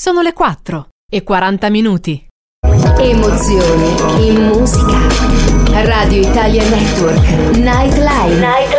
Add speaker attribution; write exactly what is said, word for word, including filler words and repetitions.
Speaker 1: Sono le quattro e quaranta minuti.
Speaker 2: Emozioni in musica. Radio Italia Network Nightline. Nightline.